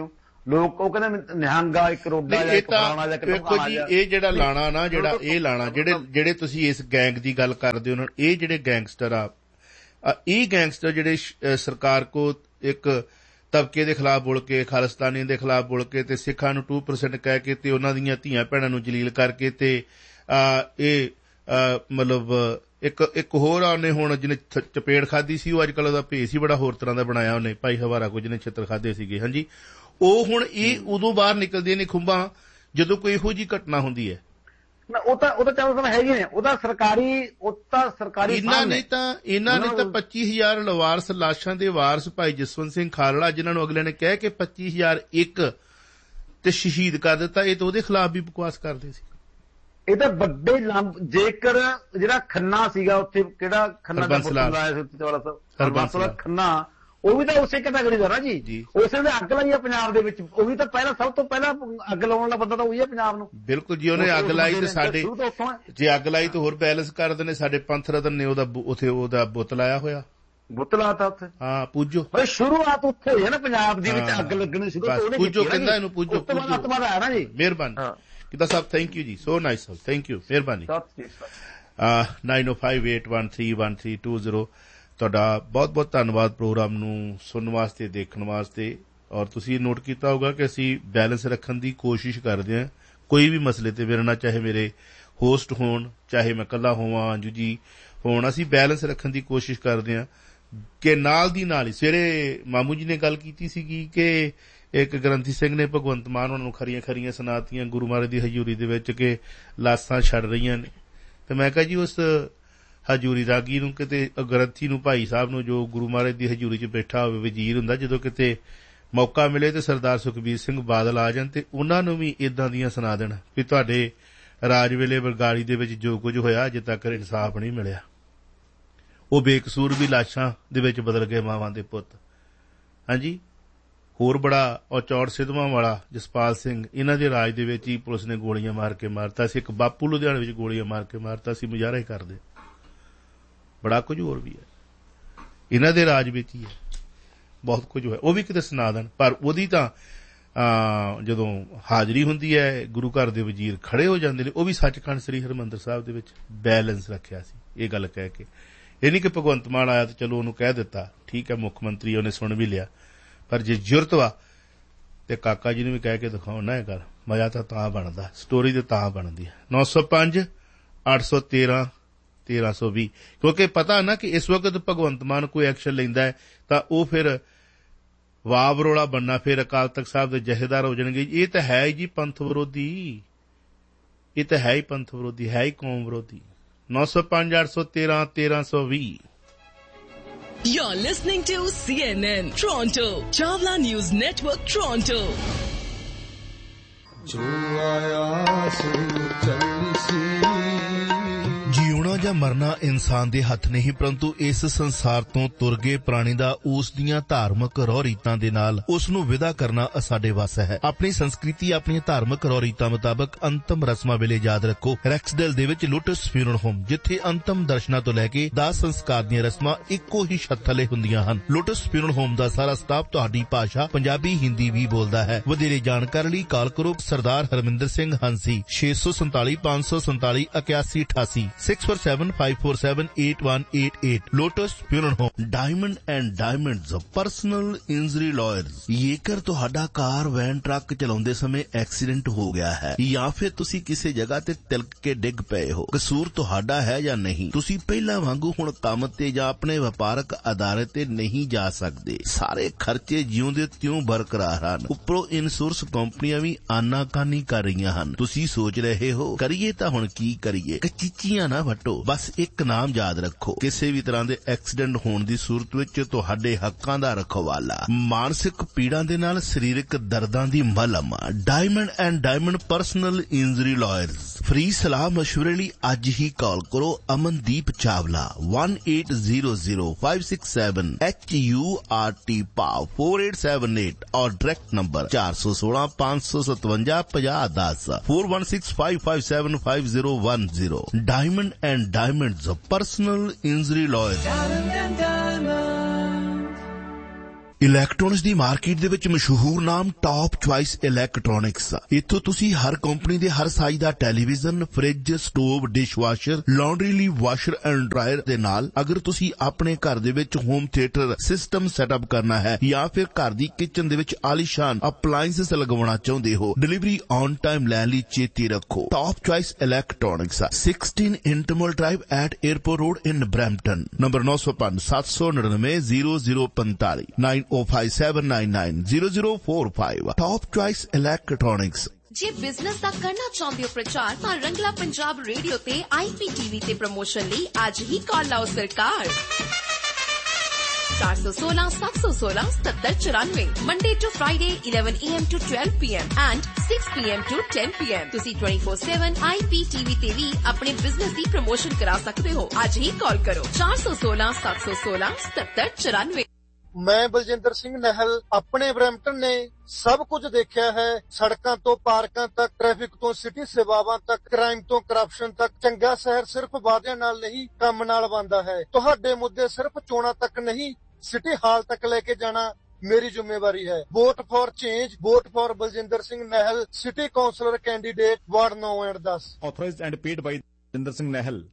ਲੋਕ ਉਹ ਕਹਿੰਦੇ ਨਿਹੰਗਾ ਇੱਕ ਰੋਡਾ ਜਾਂ ਇੱਕ ਫਲਾਣਾ ਜਾਂ ਦੇਖੋ ਜੀ ਇਹ ਜਿਹੜਾ ਲਾਣਾ ਨਾ ਜਿਹੜਾ ਇਹ ਲਾਣਾ ਜਿਹੜੇ ਜਿਹੜੇ ਤੁਸੀਂ ਇਸ ਗੈਂਗ ਦੀ ਗੱਲ ਕਰਦੇ ਹੋ ਇਹ ਜਿਹੜੇ ਗੈਂਗਸਟਰ ਆ ਇਹ ਗੈਂਗਸਟਰ ਜਿਹੜੇ ਸਰਕਾਰ ਕੋ ਇੱਕ ਤਬਕੇ ਦੇ ਖਿਲਾਫ ਬੋਲ ਕੇ ਖਾਲਿਸਤਾਨੀ ਦੇ ਖਿਲਾਫ ਬੋਲ ਕੇ ਤੇ ਸਿੱਖਾਂ ਨੂੰ ਟੂ ਪਰਸੈਂਟ ਕਹਿ ਕੇ ਤੇ ਉਹਨਾਂ ਦੀਆਂ ਧੀਆਂ ਭੈਣਾਂ ਨੂੰ ਜਲੀਲ ਕਰਕੇ ਤੇ ਇਹ ਮਤਲਬ ਇੱਕ ਇੱਕ ਹੋਰ ਉਹਨੇ ਹੁਣ ਜਿਹਨੇ ਚਪੇੜ ਖਾਧੀ ਸੀ ਉਹ ਅੱਜ ਕੱਲ੍ਹ ਉਹਦਾ ਭੇਸ ਹੀ ਬੜਾ ਹੋਰ ਤਰ੍ਹਾਂ ਦਾ ਬਣਾਇਆ ਉਹਨੇ ਭਾਈ ਹਵਾਰਾ ਕੋ ਜਿਹਨੇ ਛਿੱਤਰ ਖਾਧੇ ਸੀਗੇ ਹਾਂਜੀ ਉਹ ਹੁਣ ਇਹ ਉਦੋਂ ਬਾਹਰ ਨਿਕਲਦੀਆਂ ਨੇ ਖੁੰਬਾਂ ਜਦੋਂ ਕੋਈ ਇਹੋ ਜਿਹੀ ਘਟਨਾ ਹੁੰਦੀ ਹੈ ਉਹ ਤਾਂ ਉਹ ਤਾਂ ਚੱਲ ਹੈਗੇ ਨੇ ਉਹਦਾ ਸਰਕਾਰੀ ਉਹ ਤਾਂ ਸਰਕਾਰੀ ਇਹਨਾਂ ਨੇ ਤਾਂ ਇਹਨਾਂ ਨੇ ਤਾਂ ਪੱਚੀ ਹਜ਼ਾਰ ਲਵਾਰਸ ਲਾਸ਼ਾਂ ਦੇ ਵਾਰਸ ਭਾਈ ਜਸਵੰਤ ਸਿੰਘ ਖਾਲੜਾ ਜਿਨ੍ਹਾਂ ਨੂੰ ਅਗਲੇ ਨੇ ਕਹਿ ਕੇ ਪੱਚੀ ਹਜ਼ਾਰ ਇੱਕ ਤੇ ਸ਼ਹੀਦ ਕਰ ਦਿੱਤਾ ਇਹ ਤਾਂ ਉਹਦੇ ਖਿਲਾਫ ਵੀ ਬਕਵਾਸ ਕਰਦੇ ਸੀ ਇਹ ਤਾਂ ਵੱਡੇ ਜੇਕਰ ਜਿਹੜਾ ਖੰਨਾ ਸੀਗਾ ਉੱਥੇ ਕਿਹੜਾ ਖੰਨਾ ਦਾ ਪੁੱਤ ਲਾਇਆ ਸੀ ਚੌਲਾ ਸਾਹਿਬ ਖੰਨਾ ਉਹ ਵੀ ਤਾਂ ਉਸੇ ਕੈਟਾਗਰੀ ਦਾ ਨਾ ਜੀ ਉਸੇ ਨੇ ਅੱਗ ਲਾਈ ਆ ਪੰਜਾਬ ਦੇ ਵਿੱਚ ਉਹ ਵੀ ਤਾਂ ਪਹਿਲਾਂ ਸਭ ਤੋਂ ਪਹਿਲਾਂ ਅੱਗ ਲਾਉਣ ਵਾਲਾ ਬੰਦਾ ਤਾਂ ਉਹੀ ਹੈ ਪੰਜਾਬ ਨੂੰ ਬਿਲਕੁਲ ਜੀ ਉਹਨੇ ਅੱਗ ਲਾਈ ਤੇ ਸਾਡੇ ਜੇ ਅੱਗ ਲਾਈ ਤਾਂ ਹੋਰ ਬੈਲੈਂਸ ਕਰ ਦਿੰਦੇ ਸਾਡੇ ਪੰਥ ਰਤਨ ਨੇ ਉਹਦਾ ਉੱਥੇ ਉਹਦਾ ਬੁੱਤ ਲਾਇਆ ਹੋਇਆ ਬੁੱਤ ਲਾਤਾ ਉੱਥੇ ਹਾਂ ਪੂਜੋ ਸ਼ੁਰੂਆਤ ਉੱਥੇ ਹੋਈ ਹੈ ਨਾ ਪੰਜਾਬ ਦੇ ਵਿੱਚ ਅੱਗ ਲੱਗਣੀ ਸ਼ੁਰੂ ਤੋਂ ਉਹਨੇ ਪੂਜੋ ਕਹਿੰਦਾ ਇਹਨੂੰ ਪੂਜੋ ਉਸ ਤੋਂ ਬਾਅਦ ਆਤਮਾ ਦਾ ਆਇਆ ਨਾ ਜੀ ਮਿਹਰਬਾਨੀ ਕਿਤਾ ਸਾਹਿਬ ਥੈਂਕ ਯੂ ਜੀ so nice Sahib thank you ਮਿਹਰਬਾਨੀ ਨਾਈਨ ਓ five eight one three one three two zero ਤੁਹਾਡਾ ਬਹੁਤ ਬਹੁਤ ਧੰਨਵਾਦ ਪ੍ਰੋਗਰਾਮ ਨੂੰ ਸੁਣਨ ਵਾਸਤੇ ਦੇਖਣ ਵਾਸਤੇ ਔਰ ਤੁਸੀਂ ਨੋਟ ਕੀਤਾ ਹੋਊਗਾ ਕਿ ਅਸੀਂ ਬੈਲੈਂਸ ਰੱਖਣ ਦੀ ਕੋਸ਼ਿਸ਼ ਕਰਦੇ ਹਾਂ ਕੋਈ ਵੀ ਮਸਲੇ ਤੇ ਮੇਰੇ ਨਾਲ ਚਾਹੇ ਮੇਰੇ ਹੋਸਟ ਹੋਣ ਚਾਹੇ ਮੈਂ ਇਕੱਲਾ ਹੋਵਾਂ ਅੰਜੂ ਜੀ ਹੋਣ ਅਸੀਂ ਬੈਲੈਂਸ ਰੱਖਣ ਦੀ ਕੋਸ਼ਿਸ਼ ਕਰਦੇ ਹਾਂ ਕਿ ਨਾਲ ਦੀ ਨਾਲ ਹੀ ਸਵੇਰੇ ਮਾਮੂ ਜੀ ਨੇ ਗੱਲ ਕੀਤੀ ਸੀਗੀ ਕਿ ਇੱਕ ਗ੍ਰੰਥੀ ਸਿੰਘ ਨੇ ਭਗਵੰਤ ਮਾਨ ਉਹਨਾਂ ਨੂੰ ਖਰੀਆਂ ਖਰੀਆਂ ਸੁਣਾਤੀਆਂ ਗੁਰੂ ਮਹਾਰਾਜ ਦੀ ਹਜ਼ੂਰੀ ਦੇ ਵਿੱਚ ਕਿ ਲਾਸਾਂ ਛੱਡ ਰਹੀਆਂ ਨੇ ਤੇ ਮੈਂ ਕਿਹਾ ਜੀ ਉਸ ਹਜ਼ੂਰੀ ਰਾਗੀ ਨੂੰ ਕਿਤੇ ਗ੍ਰੰਥੀ ਨੂੰ ਭਾਈ ਸਾਹਿਬ ਨੂੰ ਜੋ ਗੁਰੂ ਮਹਾਰਾਜ ਦੀ ਹਜ਼ੂਰੀ 'ਚ ਬੈਠਾ ਹੋਵੇ ਵਜ਼ੀਰ ਹੁੰਦਾ ਜਦੋਂ ਕਿਤੇ ਮੌਕਾ ਮਿਲੇ ਤੇ ਸਰਦਾਰ ਸੁਖਬੀਰ ਸਿੰਘ ਬਾਦਲ ਆ ਜਾਣ ਤੇ ਉਹਨਾਂ ਨੂੰ ਵੀ ਏਦਾਂ ਦੀਆਂ ਸੁਣਾ ਦੇਣ ਵੀ ਤੁਹਾਡੇ ਰਾਜ ਵੇਲੇ ਬਰਗਾੜੀ ਦੇ ਵਿੱਚ ਜੋ ਕੁਝ ਹੋਇਆ ਅਜੇ ਤੱਕ ਇਨਸਾਫ ਨਹੀਂ ਮਿਲਿਆ ਉਹ ਬੇਕਸੂਰ ਵੀ ਲਾਸ਼ਾਂ ਦੇ ਵਿੱਚ ਬਦਲ ਗਏ ਮਾਵਾਂ ਦੇ ਪੁੱਤ ਹਾਂਜੀ ਹੋਰ ਬੜਾ ਔਰ ਚੌੜ ਸਿੱਧਵਾਂ ਵਾਲਾ ਜਸਪਾਲ ਸਿੰਘ ਇਹਨਾਂ ਦੇ ਰਾਜ ਦੇ ਵਿੱਚ ਹੀ ਪੁਲਿਸ ਨੇ ਗੋਲੀਆਂ ਮਾਰ ਕੇ ਮਾਰਤਾ ਸੀ ਇੱਕ ਬਾਪੂ ਲੁਧਿਆਣੇ ਵਿੱਚ ਗੋਲੀਆਂ ਮਾਰ ਕੇ ਮਾਰਤਾ ਸੀ ਮੁਜ਼ਾਹਰਾ ਹੀ ਕਰਦੇ ਬੜਾ ਕੁਝ ਹੋਰ ਵੀ ਹੈ ਇਹਨਾਂ ਦੇ ਰਾਜ ਵਿੱਚ ਹੀ ਹੈ ਬਹੁਤ ਕੁਝ ਹੋਇਆ ਉਹ ਵੀ ਕਿਤੇ ਸੁਣਾ ਦੇਣ ਪਰ ਉਹਦੀ ਤਾਂ ਜਦੋਂ ਹਾਜ਼ਰੀ ਹੁੰਦੀ ਹੈ ਗੁਰੂ ਘਰ ਦੇ ਵਜ਼ੀਰ ਖੜੇ ਹੋ ਜਾਂਦੇ ਨੇ ਉਹ ਵੀ ਸੱਚਖੰਡ ਸ੍ਰੀ ਹਰਿਮੰਦਰ ਸਾਹਿਬ ਦੇ ਵਿੱਚ ਬੈਲੈਂਸ ਰੱਖਿਆ ਸੀ ਇਹ ਗੱਲ ਕਹਿ ਕੇ ਇਹ ਨਹੀਂ ਕਿ ਭਗਵੰਤ ਮਾਨ ਆਇਆ ਤੇ ਚਲੋ ਉਹਨੂੰ ਕਹਿ ਦਿੱਤਾ ਠੀਕ ਹੈ ਮੁੱਖ ਮੰਤਰੀ ਉਹਨੇ ਸੁਣ ਵੀ ਲਿਆ ਪਰ ਜੇ ਜ਼ਰੂਰਤ ਵਾ ਤੇ ਕਾਕਾ ਜੀ ਨੂੰ ਵੀ ਕਹਿ ਕੇ ਦਿਖਾਓ ਨਾ ਇਹ ਗੱਲ ਮਜ਼ਾ ਤਾਂ ਤਾਂ ਬਣਦਾ ਸਟੋਰੀ ਤੇ ਤਾਂ ਬਣਦੀ ਹੈ ਨੌ ਸੌ ਪੰਜ ਅੱਠ ਸੌ ਤੇਰਾਂ ਤੇਰਾਂ ਸੌ ਵੀਹ ਕਿਉਂਕਿ ਪਤਾ ਨਾ ਕਿ ਇਸ ਵਕਤ ਭਗਵੰਤ ਮਾਨ ਕੋਈ ਐਕਸ਼ਨ ਲੈਂਦਾ ਹੈ ਤਾਂ ਉਹ ਫਿਰ ਵਾਹ ਬਰੋਲਾ ਬਣਨਾ ਫਿਰ ਅਕਾਲ ਤਖ਼ਤ ਸਾਹਿਬ ਦੇ ਜਥੇਦਾਰ ਹੋ ਜਾਣਗੇ ਇਹ ਤਾਂ ਹੈ ਜੀ ਪੰਥ ਵਿਰੋਧੀ ਇਹ ਤਾਂ ਹੈ ਹੀ ਪੰਥ ਵਿਰੋਧੀ ਹੈ ਹੀ ਕੌਮ ਵਿਰੋਧੀ ਨੌ ਸੌ ਪੰਜ ਅੱਠ ਸੌ ਤੇਰਾਂ ਤੇਰਾਂ ਸੌ ਵੀਹ You're listening to C N N Toronto, Chawla News Network, Toronto. Jo aaya so chalsi ਜਿਉਣਾ ਜਾਂ ਮਰਨਾ ਇਨਸਾਨ ਦੇ ਹੱਥ ਨਹੀਂ ਪਰੰਤੂ ਇਸ ਸੰਸਾਰ ਤੋਂ ਤੁਰ ਗਏ ਪ੍ਰਾਣੀ ਦਾ ਉਸ ਦੀਆਂ ਧਾਰਮਿਕ ਰਹੁ ਰੀਤਾਂ ਦੇ ਨਾਲ ਉਸ ਨੂੰ ਵਿਦਾ ਕਰਨਾ ਸਾਡੇ ਵੱਸ ਹੈ ਆਪਣੀ ਸੰਸਕ੍ਰਿਤੀ ਆਪਣੀਆਂ ਧਾਰਮਿਕ ਰਹੁ ਰੀਤਾਂ ਮੁਤਾਬਕ ਅੰਤਮ ਰਸਮਾਂ ਵੇਲੇ ਯਾਦ ਰੱਖੋ ਰੈਕਸਡੇਲ ਦੇ ਵਿੱਚ ਲੋਟਸ ਫਿਊਨਰਲ ਹੋਮ ਜਿੱਥੇ ਅੰਤਮ ਦਰਸ਼ਨਾਂ ਤੋਂ ਲੈ ਕੇ ਦਾਹ ਸੰਸਕਾਰ ਦੀਆਂ ਰਸਮਾਂ ਇੱਕੋ ਹੀ ਛੱਤ ਥੱਲੇ ਹੁੰਦੀਆਂ ਹਨ ਲੋਟਸ ਫਿਊਨਰਲ ਹੋਮ ਦਾ ਸਾਰਾ ਸਟਾਫ ਤੁਹਾਡੀ ਭਾਸ਼ਾ ਪੰਜਾਬੀ ਹਿੰਦੀ ਵੀ ਬੋਲਦਾ ਹੈ ਵਧੇਰੇ ਜਾਣਕਾਰੀ ਲਈ ਕਾਲ ਕਰੋ ਸਰਦਾਰ ਹਰਮਿੰਦਰ ਸਿੰਘ ਹੰਸੀ ਛੇ ਸੌ ਸੰਤਾਲੀ ਪੰਜ ਸੌ ਸੰਤਾਲੀ ਇਕਿਆਸੀ ਅਠਾਸੀ six four seven five four seven eight one eight eight Lotus Funeral Home Diamond and Diamonds Personal Injury Lawyers ਜੇਕਰ ਤੁਹਾਡਾ ਕਾਰ ਵੈਨ ਟਰੱਕ ਚਲਾਉਂਦੇ ਸਮੇਂ ਐਕਸੀਡੈਂਟ ਹੋ ਗਿਆ ਹੈ ਜਾਂ ਫਿਰ ਤੁਸੀਂ ਕਿਸੇ ਜਗ੍ਹਾ ਤੇ ਤਿਲਕ ਕੇ ਡਿੱਗ ਪਏ ਹੋ ਕਸੂਰ ਤੁਹਾਡਾ ਹੈ ਜਾਂ ਨਹੀਂ ਤੁਸੀਂ ਪਹਿਲਾਂ ਵਾਂਗੂ ਹੁਣ ਕੰਮ ਤੇ ਜਾਂ ਆਪਣੇ ਵਪਾਰਕ ਅਦਾਰੇ ਤੇ ਨਹੀਂ ਜਾ ਸਕਦੇ ਸਾਰੇ ਖਰਚੇ ਜਿਉਂਦੇ ਤਿਉਂ ਬਰਕਰਾਰ ਹਨ ਉੱਪਰੋਂ ਇੰਸ਼ੋਰੈਂਸ ਕੰਪਨੀਆਂ ਵੀ ਆਨਾਕਾਨੀ ਕਰ ਰਹੀਆਂ ਹਨ ਤੁਸੀਂ ਸੋਚ ਰਹੇ ਹੋ ਕਰੀਏ ਤਾਂ ਹੁਣ ਕੀ ਕਰੀਏ ਚੀਚੀਆਂ ਨਾ ਵੱਟੋ ਬਸ ਇੱਕ ਨਾਮ ਯਾਦ ਰੱਖੋ ਕਿਸੇ ਵੀ ਤਰ੍ਹਾਂ ਦੇ ਐਕਸੀਡੈਂਟ ਹੋਣ ਦੀ ਸੂਰਤ ਵਿੱਚ ਤੁਹਾਡੇ ਹੱਕਾਂ ਦਾ ਰਖਵਾਲਾ ਮਾਨਸਿਕ ਪੀੜਾਂ ਦੇ ਨਾਲ ਸਰੀਰਕ ਦਰਦਾਂ ਦੀ ਮਲਮ diamond and diamond personal injury lawyers free ਸਲਾਹ ਮਸ਼ਵਰੇ ਲਈ ਅੱਜ ਹੀ ਕਾਲ ਕਰੋ Amandeep Chawla one eight zero zero five six seven H U R T ਪਾਵ four eight seven eight ਔਰ ਡਾਇਰੈਕਟ ਨੰਬਰ ਚਾਰ ਸੌ ਸੋਲਾਂ ਪੰਜ ਸੌ ਸਤਵੰਜਾ ਪੰਜਾਹ ਦਸ four one six five five seven five zero one zero Diamond and Diamonds Personal Injury Lawyers electronics the market ਦੇ ਵਿੱਚ ਮਸ਼ਹੂਰ ਨਾਮ ਟਾਪ ਚੁਆਇਸ ਇਲੈਕਟ੍ਰੋਨਿਕਸ। ਇੱਥੋਂ ਤੁਸੀਂ ਹਰ ਕੰਪਨੀ ਦੇ ਹਰ ਸਾਈਜ਼ ਦਾ television, fridge, stove, dishwasher, laundry ਲਈ ਵਾਸ਼ਰ ਐਂਡ ਡਰਾਇਰ ਦੇ ਨਾਲ ਅਗਰ ਤੁਸੀਂ ਆਪਣੇ ਘਰ ਦੇ ਵਿੱਚ ਹੋਮ ਥੀਏਟਰ ਸਿਸਟਮ ਸੈਟਅਪ ਕਰਨਾ ਹੈ ਜਾਂ ਫਿਰ ਘਰ ਦੀ ਕਿਚਨ ਦੇ ਵਿੱਚ ਆਲੀਸ਼ਾਨ ਅਪਲਾਇੰਸਸ ਲਗਵਾਉਣਾ ਚਾਹੁੰਦੇ ਹੋ, ਡਿਲੀਵਰੀ ਔਨ ਟਾਈਮ ਲੈਣ ਲਈ ਚੇਤੇ ਰੱਖੋ top choice electronics, sixteen ਇੰਟਰਮਲ drive at airport road in Brampton. Number nine oh five seven nine nine zero zero five five nine oh five seven nine nine zero zero four five। Top Choice Electronics। ਜੇ business ਦਾ ਕਰਨਾ ਚਾਹੁੰਦੇ ਹੋ ਪ੍ਰਚਾਰ ਤਾਂ ਰੰਗਲਾ Punjab radio ਤੇ ਆਈ P T V ਤੇ promotion ਲਈ ਅੱਜ ਹੀ ਕਾਲ ਲਾਓ ਸਰਕਾਰ four one six seven one six seven seven nine nine Monday to Friday eleven a m to twelve p m and six p m to ten p m ਤੁਸੀਂ twenty-four seven I P T V ਤੇ ਵੀ ਆਪਣੇ business ਦੀ promotion ਕਰਾ ਸਕਦੇ ਹੋ। ਅੱਜ ਹੀ ਕਾਲ ਕਰੋ four one six seven one six seven seven seven nine। ਮੈਂ ਬਲਜਿੰਦਰ ਸਿੰਘ ਨਹਿਲ ਆਪਣੇ ਬਰੈਂਪਟਨ ਨੇ ਸਭ ਕੁਝ ਦੇਖਿਆ ਹੈ। ਸੜਕਾਂ ਤੋਂ ਪਾਰਕਾਂ ਤੱਕ, ਟ੍ਰੈਫਿਕ ਤੋਂ ਸਿਟੀ ਸੇਵਾਵਾਂ ਤੱਕ, ਕ੍ਰਾਈਮ ਤੋਂ ਕਰਪਸ਼ਨ ਤੱਕ। ਚੰਗਾ ਸ਼ਹਿਰ ਸਿਰਫ ਵਾਅਦਿਆਂ ਨਾਲ ਨਹੀਂ ਕੰਮ ਨਾਲ ਬਣਦਾ ਹੈ। ਤੁਹਾਡੇ ਮੁੱਦੇ ਸਿਰਫ ਚੋਣਾਂ ਤੱਕ ਨਹੀਂ ਸਿਟੀ ਹਾਲ ਤੱਕ ਲੈ ਕੇ ਜਾਣਾ ਮੇਰੀ ਜ਼ਿੰਮੇਵਾਰੀ ਹੈ। Vote for change, vote for Baljinder Singh ਨਹਿਲ, city councillor candidate ward now and दस। Authorised and paid by Baljinder Singh नहल।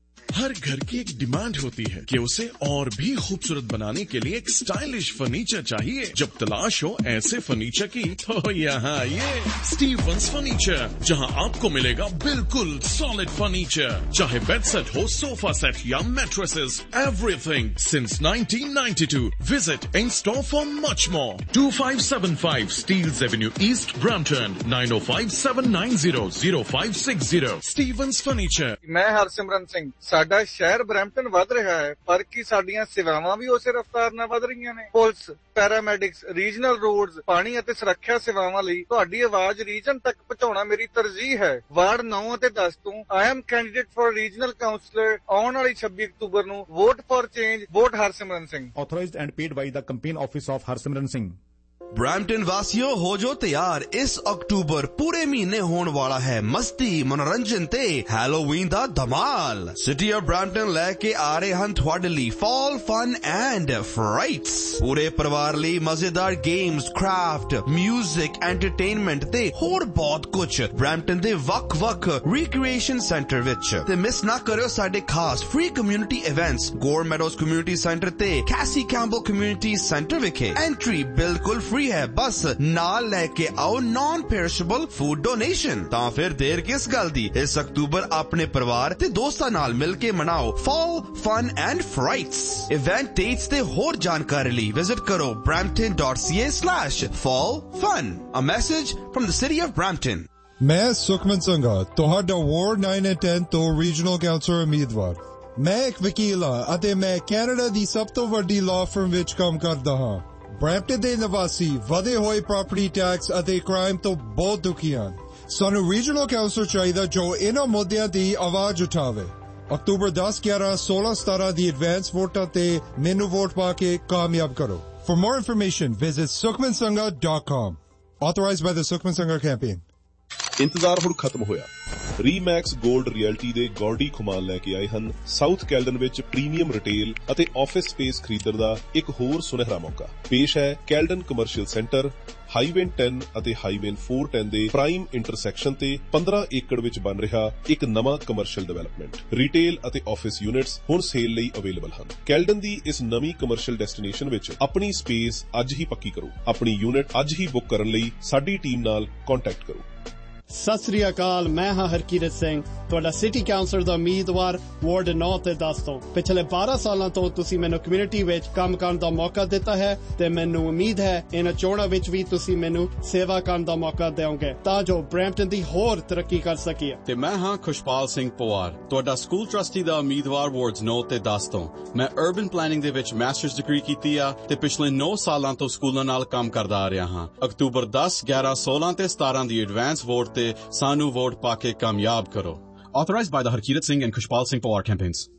हर घर की एक डिमांड होती है कि उसे और भी खूबसूरत बनाने के लिए एक स्टाइलिश फर्नीचर चाहिए। जब तलाश हो ऐसे फर्नीचर की तो यहाँ आइए स्टीवंस फर्नीचर, जहाँ आपको मिलेगा बिल्कुल सॉलिड फर्नीचर। चाहे बेड सेट हो, सोफा सेट या mattresses, everything since nineteen ninety-two। Visit in store for much more. two five seven five Steeles Avenue East, Brampton nine oh five seven nine zero zero five six zero। Stevens Furniture। मैं हरसिमरन सिंह। ਸਾਡਾ ਸ਼ਹਿਰ Brampton ਵੱਧ ਰਿਹਾ ਹੈ, ਪਰ ਕੀ ਸਾਡੀਆਂ ਸੇਵਾਵਾਂ ਵੀ ਉਸੇ ਰਫ਼ਤਾਰ ਨਾਲ ਵੱਧ ਰਹੀਆਂ ਨੇ? ਪੁਲਿਸ, ਪੈਰਾਮੈਡਿਕਸ, ਰੀਜਨਲ ਰੋਡਸ, ਪਾਣੀ ਅਤੇ ਸੁਰੱਖਿਆ ਸੇਵਾਵਾਂ ਲਈ ਤੁਹਾਡੀ ਆਵਾਜ਼ ਰੀਜਨ ਤੱਕ ਪਹੁੰਚਾਉਣਾ ਮੇਰੀ ਤਰਜੀਹ ਹੈ। ਵਾਰਡ ਨੌ ਅਤੇ ਦਸ ਤੋਂ I am candidate for regional councillor. ਆਉਣ ਵਾਲੀ ਛੱਬੀ ਅਕਤੂਬਰ ਨੂੰ vote for change, vote Harsimran Singh. Authorised and paid by the campaign office of Harsimran Singh. Brampton वासियों हो जो तैयार, इस अक्टूबर पूरे महीने होने वाला है मस्ती, मनोरंजन ते हैलोवीन दा धमाल। सिटी ऑफ ब्रैम्पटन लेके आ रहे हैं ਤੁਹਾਡੇ ਲਈ fall fun and frights। पूरे परिवार ਲਈ मजेदार गेम्स, क्राफ्ट, म्यूजिक, एंटरटेनमेंट ते होर बहुत कुछ ब्रैम्पटन ਦੇ ਵੱਖ-ਵੱਖ रिक्रिएशन सेंटर विच। ते मिस ना करियो ਸਾਡੇ खास फ्री कम्युनिटी इवेंट्स गोर मेडोज कम्युनिटी सेंटर ते कैसी कैम्पबेल कम्युनिटी सेंटर विखे। एंट्री बिल्कुल फ्री है, बस नाल लेके आओ नॉन पेरिशेबल फूड डोनेशन। ਤਾਂ ਫਿਰ ਦੇਰ ਕਿਸ ਗੱਲ ਦੀ? ਇਸ ਅਕਤੂਬਰ ਆਪਣੇ ਪਰਿਵਾਰ ਤੇ ਦੋਸਤਾਂ ਨਾਲ ਮਿਲ ਕੇ ਮਨਾਓ fall fun and frights। Event dates ਤੇ ਹੋਰ ਜਾਣਕਾਰੀ ਲਈ ਵਿਜ਼ਿਟ ਕਰੋ brampton dot c a slash fall fun। A message from the city of Brampton। मैं सुखमन संघा ਤੁਹਾਡਾ ਵਾਰਡ nine and ten ਤੋਂ ਰੀਜਨਲ ਕਾਉਂਸਲਰ ਉਮੀਦਵਾਰ। ਮੈਂ ਇੱਕ ਵਕੀਲ ਹਾਂ ਅਤੇ ਮੈਂ ਕੈਨੇਡਾ ਦੀ ਸਭ ਤੋਂ ਵੱਡੀ ਲਾਅ ਫਰਮ ਵਿੱਚ ਕੰਮ ਕਰਦਾ ਹਾਂ। ਬਰੈਂਪਟਨ ਦੇ ਨਿਵਾਸੀ ਵਧੇ ਹੋਏ ਪ੍ਰਾਪਰਟੀ ਟੈਕਸ ਅਤੇ ਕ੍ਰਾਈਮ ਤੋਂ ਬਹੁਤ ਦੁਖੀ ਹਨ। ਸਾਨੂੰ ਰੀਜਨਲ ਕਾਉਂਸਲਰ ਚਾਹੀਦਾ ਜੋ ਇਹਨਾਂ ਮੁੱਦਿਆਂ ਦੀ ਆਵਾਜ਼ ਉਠਾਵੇ। ਅਕਤੂਬਰ ਦਸ, ਗਿਆਰਾਂ, ਸੋਲਾਂ, ਸਤਾਰਾਂ ਦੀ ਐਡਵਾਂਸ ਵੋਟਾਂ ਤੇ ਮੈਨੂੰ ਵੋਟ ਪਾ ਕੇ ਕਾਮਯਾਬ ਕਰੋ। For more information, visit sukhman sangha dot com। Authorized by the Sukhman Sangha campaign। ਇੰਤਜ਼ਾਰ ਹੁਣ ਖਤਮ ਹੋਇਆ। ਰੀਮੈਕਸ 골ਡ ਰਿਐਲਟੀ ਦੇ ਗੌਰਡੀ ਖੁਮਾਨ ਲੈ ਕੇ ਆਏ ਹਨ ਸਾਊਥ ਕੈਲਡਨ ਵਿੱਚ ਪ੍ਰੀਮੀਅਮ ਰਿਟੇਲ ਅਤੇ ਆਫਿਸ ਸਪੇਸ ਖਰੀਦਣ ਦਾ ਇੱਕ ਹੋਰ ਸੁਨਹਿਰਾ ਮੌਕਾ। ਪੇਸ਼ ਹੈ Caledon commercial centre, highway ten ਅਤੇ ਹਾਈਵੇ four ten ਦੇ ਪ੍ਰਾਈਮ ਇੰਟਰਸੈਕਸ਼ਨ ਤੇ fifteen ਏਕੜ ਵਿੱਚ ਬਣ ਰਿਹਾ ਇੱਕ ਨਵਾਂ ਕਮਰਸ਼ੀਅਲ ਡਿਵੈਲਪਮੈਂਟ। ਰਿਟੇਲ ਅਤੇ ਆਫਿਸ ਯੂਨਿਟਸ ਹੁਣ ਸੇਲ ਲਈ ਅਵੇਲੇਬਲ ਹਨ। ਕੈਲਡਨ ਦੀ ਇਸ ਨਵੀਂ ਕਮਰਸ਼ੀਅਲ ਡੈਸਟੀਨੇਸ਼ਨ ਵਿੱਚ ਆਪਣੀ ਸਪੇਸ ਅੱਜ ਹੀ ਪੱਕੀ ਕਰੋ। ਆਪਣੀ ਯੂਨਿਟ ਅੱਜ ਹੀ ਬੁੱਕ ਕਰਨ ਲਈ ਸਾਡੀ ਟੀਮ ਨਾਲ ਕੰਟੈਕਟ ਕਰੋ। ਸਤਿ ਸ੍ਰੀ ਅਕਾਲ, ਮੈਂ ਹਾਂ ਹਰਕੀਰਤ ਸਿੰਘ, ਤੁਹਾਡਾ ਸਿਟੀ ਕਾਉਂਸਲਰ ਦਾ ਉਮੀਦਵਾਰ ਵਾਰਡ ਨੌ ਤੇ ਦਸ ਤੋਂ। ਪਿਛਲੇ ਬਾਰਾਂ ਸਾਲਾਂ ਤੋਂ ਤੁਸੀਂ ਮੈਨੂੰ ਕਮਿਊਨਿਟੀ ਵਿੱਚ ਕੰਮ ਕਰਨ ਦਾ ਮੌਕਾ ਦਿੱਤਾ ਹੈ ਤੇ ਮੈਨੂੰ ਉਮੀਦ ਹੈ ਇਹਨਾਂ ਚੋਣਾਂ ਵਿੱਚ ਵੀ ਤੁਸੀਂ ਮੈਨੂੰ ਸੇਵਾ ਕਰਨ ਦਾ ਮੌਕਾ ਦਿਓਗੇ ਤਾਂ ਜੋ ਬਰੈਂਪਟਨ ਦੀ ਹੋਰ ਤਰੱਕੀ ਕਰ ਸਕੀਏ। ਤੇ ਮੈਂ ਹਾਂ ਖੁਸ਼ਪਾਲ ਸਿੰਘ ਪਵਾਰ, ਤੁਹਾਡਾ ਸਕੂਲ ਟਰਸਟੀ ਦਾ ਉਮੀਦਵਾਰ ਵਾਰਡਸ ਨੌ ਤੇ ਦਸ ਤੋਂ। ਮੈਂ ਅਰਬਨ ਪਲੈਨਿੰਗ ਦੇ ਵਿੱਚ ਮਾਸਟਰਸ ਡਿਗਰੀ ਕੀਤੀ ਆ ਤੇ ਪਿਛਲੇ ਨੌ ਸਾਲਾਂ ਤੋਂ ਸਕੂਲਾਂ ਨਾਲ ਕੰਮ ਕਰਦਾ ਆ ਰਿਹਾ ਹਾਂ। ਅਕਤੂਬਰ ਦਸ, ਗਿਆਰਾਂ, ਸੋਲਾਂ ਤੇ ਸਤਾਰਾਂ ਦੀ ਐਡਵਾਂਸ ਵੋਟ ਤੇ ਸਾਨੂੰ ਵੋਟ ਪਾ ਕੇ ਕਾਮਯਾਬ ਕਰੋ। Authorized by the Harkirat Singh and Kushpal Singh Pawar campaigns।